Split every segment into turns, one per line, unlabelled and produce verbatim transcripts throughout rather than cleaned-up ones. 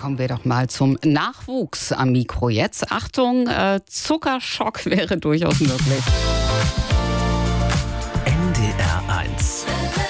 Kommen wir doch mal zum Nachwuchs am Mikro jetzt. Achtung, äh, Zuckerschock wäre durchaus möglich.
N D R eins.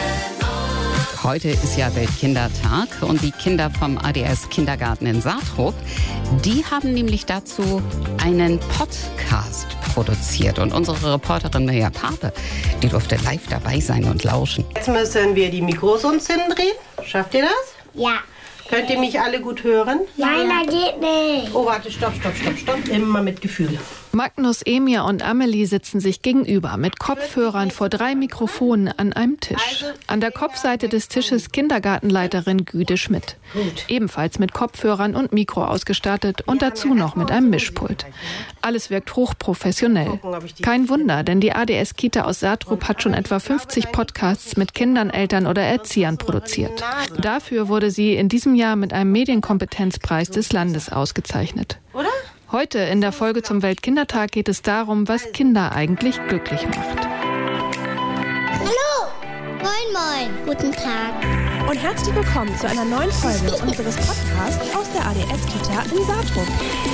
Heute ist ja Weltkindertag und die Kinder vom A D S Kindergarten in Saatrup, die haben nämlich dazu einen Podcast produziert. Und unsere Reporterin Mirja Pape, die durfte live dabei sein und lauschen.
Jetzt müssen wir die Mikros uns hindrehen. Schafft ihr das?
Ja.
Könnt ihr mich alle gut hören?
Nein, das geht nicht.
Oh, warte, stopp, stopp, stopp, stopp. Immer mit Gefühl.
Magnus, Emir und Amelie sitzen sich gegenüber mit Kopfhörern vor drei Mikrofonen an einem Tisch. An der Kopfseite des Tisches Kindergartenleiterin Güde Schmidt. Ebenfalls mit Kopfhörern und Mikro ausgestattet und dazu noch mit einem Mischpult. Alles wirkt hochprofessionell. Kein Wunder, denn die A D S-Kita aus Saatrup hat schon etwa fünfzig Podcasts mit Kindern, Eltern oder Erziehern produziert. Dafür wurde sie in diesem Jahr mit einem Medienkompetenzpreis des Landes ausgezeichnet.
Oder?
Heute in der Folge zum Weltkindertag geht es darum, was Kinder eigentlich glücklich macht.
Hallo! Moin, moin. Guten Tag.
Und herzlich willkommen zu einer neuen Folge unseres Podcasts aus der A D S-Kita in Saatrup.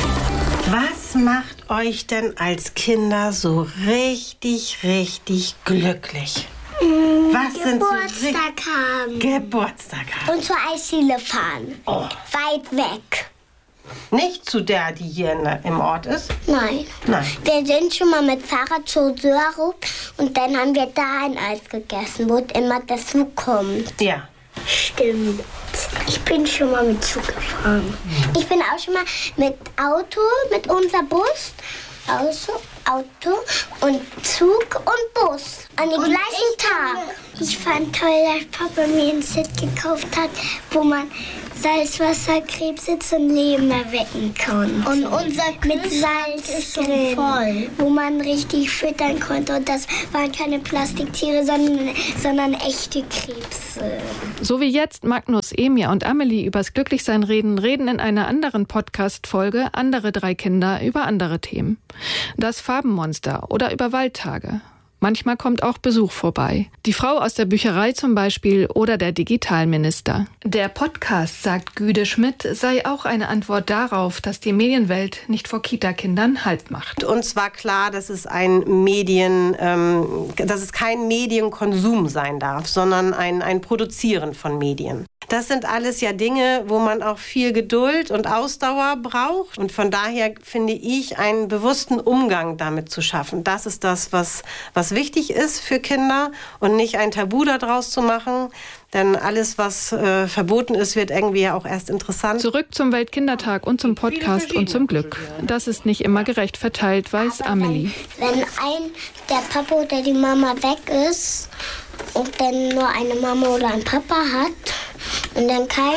Was macht euch denn als Kinder so richtig, richtig glücklich?
Mmh,
Was sind so
Geburtstag haben.
Geburtstag haben.
Und zur Eisdiele fahren.
Oh.
Weit weg.
Nicht zu der, die hier in der, im Ort ist?
Nein.
Nein.
Wir sind schon mal mit Fahrrad zu Saatrup und dann haben wir da ein Eis gegessen, wo immer der Zug kommt.
Ja.
Stimmt. Ich bin schon mal mit Zug gefahren. Ich bin auch schon mal mit Auto, mit unserem Bus, Auto, Auto und Zug und Bus an dem gleichen Tag. Ich fand toll, dass Papa mir ein Set gekauft hat, wo man Salzwasser, Krebs und Leben erwecken kann. Und unser mit Salz ist drin, voll, wo man richtig füttern konnte. Und das waren keine Plastiktiere, sondern, sondern echte Krebse.
So wie jetzt Magnus, Emir und Amelie übers Glücklichsein reden, reden in einer anderen Podcast-Folge andere drei Kinder über andere Themen. Das Farbenmonster oder über Waldtage. Manchmal kommt auch Besuch vorbei. Die Frau aus der Bücherei zum Beispiel oder der Digitalminister. Der Podcast, sagt Güde Schmidt, sei auch eine Antwort darauf, dass die Medienwelt nicht vor Kita-Kindern Halt macht.
Uns war klar, dass es ein Medien, ähm, dass es kein Medienkonsum sein darf, sondern ein, ein Produzieren von Medien. Das sind alles ja Dinge, wo man auch viel Geduld und Ausdauer braucht. Und von daher finde ich, einen bewussten Umgang damit zu schaffen. Das ist das, was, was wichtig ist für Kinder und nicht ein Tabu daraus zu machen. Denn alles, was äh, verboten ist, wird irgendwie ja auch erst interessant.
Zurück zum Weltkindertag und zum Podcast und zum Glück. Das ist nicht immer gerecht verteilt, weiß Amelie.
Wenn ein, der Papa oder die Mama weg ist und dann nur eine Mama oder ein Papa hat und dann kein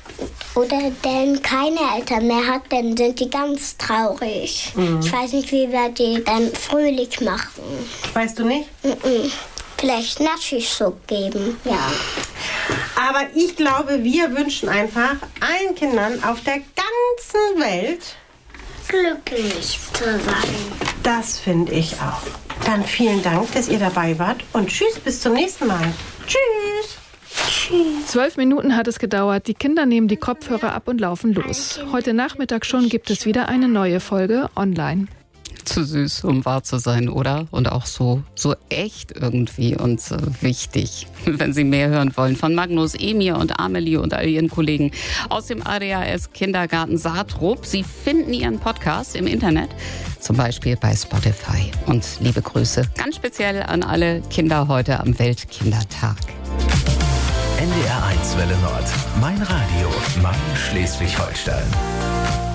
oder dann keine Eltern mehr hat, dann sind die ganz traurig. Mhm. Ich weiß nicht, wie wir die dann fröhlich machen.
Weißt du nicht?
Mhm. Vielleicht Naschischub geben, ja.
Aber ich glaube, wir wünschen einfach allen Kindern auf der ganzen Welt
glücklich zu sein.
Das finde ich auch. Dann vielen Dank, dass ihr dabei wart und tschüss, bis zum nächsten Mal. Tschüss.
Tschüss.
Zwölf Minuten hat es gedauert. Die Kinder nehmen die Kopfhörer ab und laufen los. Heute Nachmittag schon gibt es wieder eine neue Folge online.
Zu süß, um wahr zu sein, oder? Und auch so, so echt irgendwie und so wichtig. Wenn Sie mehr hören wollen von Magnus, Emir und Amelie und all Ihren Kollegen aus dem A D S Kindergarten Saatrup. Sie finden Ihren Podcast im Internet, zum Beispiel bei Spotify. Und liebe Grüße ganz speziell an alle Kinder heute am Weltkindertag.
N D R eins Welle Nord. Mein Radio. Mein Schleswig-Holstein.